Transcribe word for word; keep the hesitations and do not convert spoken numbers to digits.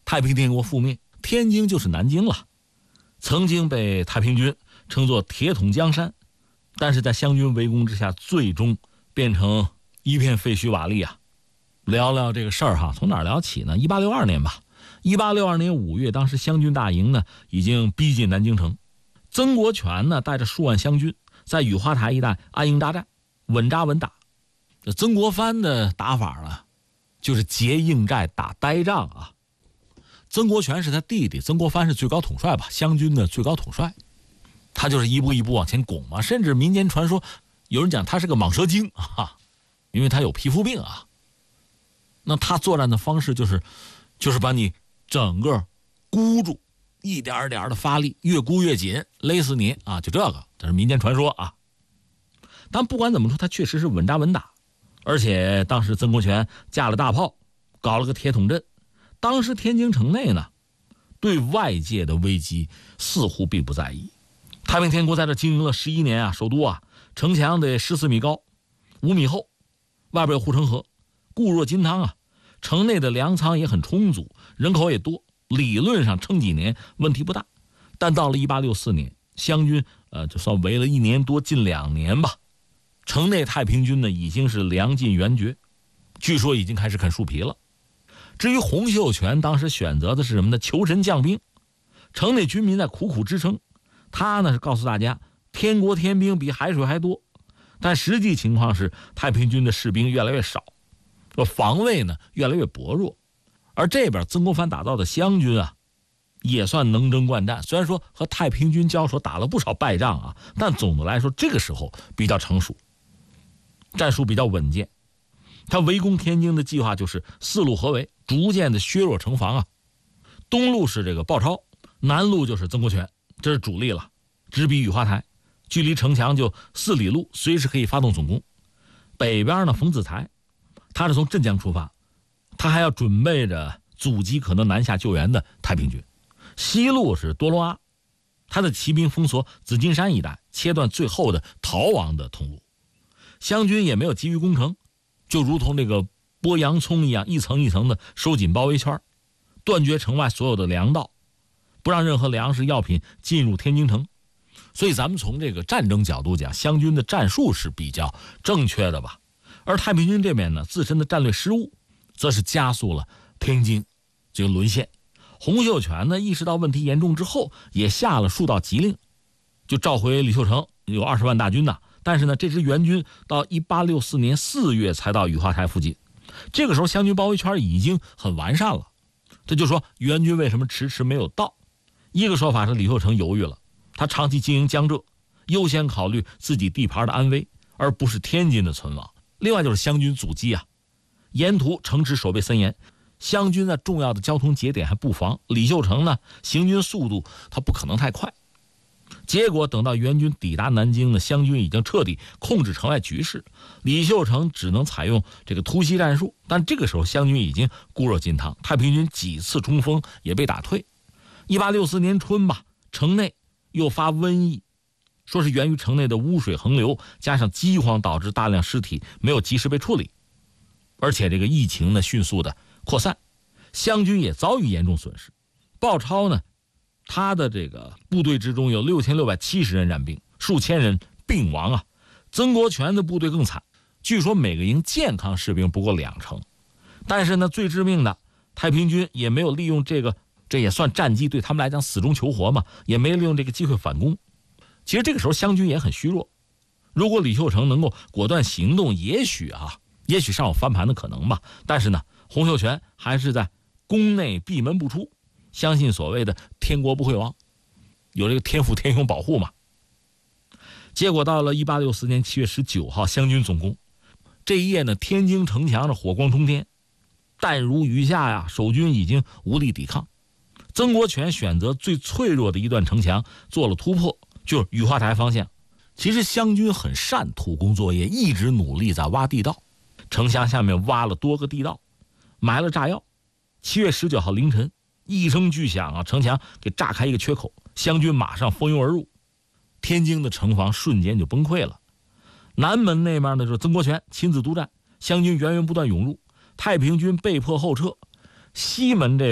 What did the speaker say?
太平天国覆灭，天津就是南京了。曾经被太平军称作铁桶江山，但是在湘军围攻之下，最终变成一片废墟瓦砾啊。聊聊这个事儿哈，从哪儿聊起呢？一八六二年吧。一八六二年五月，当时湘军大营呢已经逼近南京城，曾国荃呢带着数万湘军在雨花台一带安营扎寨，稳扎稳打。曾国藩的打法呢，就是结硬寨打呆仗啊。曾国荃是他弟弟，曾国藩是最高统帅吧，湘军的最高统帅，他就是一步一步往前拱嘛。甚至民间传说，有人讲他是个蟒蛇精啊，因为他有皮肤病啊。那他作战的方式就是，就是把你整个箍住，一点点的发力，越箍越紧，勒死你啊！就这个，这是民间传说啊。但不管怎么说，他确实是稳扎稳打，而且当时曾国荃架了大炮，搞了个铁桶阵。当时天津城内呢，对外界的危机似乎并不在意。太平天国在这经营了十一年啊，首都啊，城墙得十四米高，五米厚，外边有护城河，固若金汤啊。城内的粮仓也很充足，人口也多，理论上撑几年问题不大。但到了一八六四年，湘军呃就算围了一年多，近两年吧，城内太平军呢已经是粮尽援绝，据说已经开始啃树皮了。至于洪秀全当时选择的是什么呢？求神降兵。城内军民在苦苦支撑，他呢是告诉大家天国天兵比海水还多，但实际情况是太平军的士兵越来越少，防卫呢越来越薄弱。而这边曾国藩打造的湘军啊，也算能征惯战，虽然说和太平军交手打了不少败仗啊，但总的来说这个时候比较成熟，战术比较稳健。他围攻天津的计划就是四路合围，逐渐的削弱城防啊。东路是这个鲍超，南路就是曾国荃，这是主力了，直逼雨花台，距离城墙就四里路，随时可以发动总攻。北边呢，冯子材，他是从镇江出发，他还要准备着阻击可能南下救援的太平军。西路是多罗阿，他的骑兵封锁紫金山一带，切断最后的逃亡的通路。湘军也没有急于攻城，就如同这个剥洋葱一样，一层一层的收紧包围圈，断绝城外所有的粮道，不让任何粮食药品进入天津城。所以咱们从这个战争角度讲，湘军的战术是比较正确的吧。而太平军这边呢，自身的战略失误则是加速了天津这个沦陷。洪秀全呢意识到问题严重之后，也下了数道急令，就召回李秀成，有二十万大军呐。但是呢，这支援军到一八六四年四月才到雨花台附近，这个时候湘军包围圈已经很完善了。这就说援军为什么迟迟没有到？一个说法是李秀成犹豫了，他长期经营江浙，优先考虑自己地盘的安危，而不是天津的存亡。另外就是湘军阻击啊，沿途城池守备森严，湘军在重要的交通节点还布防，李秀成呢行军速度他不可能太快。结果等到援军抵达南京呢，湘军已经彻底控制城外局势，李秀成只能采用这个突袭战术。但这个时候湘军已经固若金汤，太平军几次冲锋也被打退。一八六四年春吧，城内又发瘟疫，说是源于城内的污水横流，加上饥荒导致大量尸体没有及时被处理，而且这个疫情呢迅速的扩散，湘军也遭遇严重损失。鲍超呢，他的这个部队之中有六千六百七十人染病，数千人病亡啊。曾国荃的部队更惨，据说每个营健康士兵不过两成。但是呢，最致命的，太平军也没有利用这个，这也算战机，对他们来讲死中求活嘛，也没利用这个机会反攻。其实这个时候湘军也很虚弱，如果李秀成能够果断行动，也许啊，也许尚有翻盘的可能吧。但是呢，洪秀全还是在宫内闭门不出，相信所谓的天国不会亡，有这个天父天兄保护嘛。结果到了一八六四年七月十九号，湘军总攻，这一夜呢，天津城墙上火光冲天，弹如雨下呀，守军已经无力抵抗。曾国荃选择最脆弱的一段城墙做了突破，就是雨花台方向。其实湘军很善土工作业，一直努力在挖地道，城墙下面挖了多个地道，埋了炸药。七月十九号凌晨，一声巨响啊，城墙给炸开一个缺口，湘军马上蜂拥而入，天津的城防瞬间就崩溃了。南门那边呢，就是曾国荃亲自督战，湘军源源不断涌入，太平军被迫后撤。西门这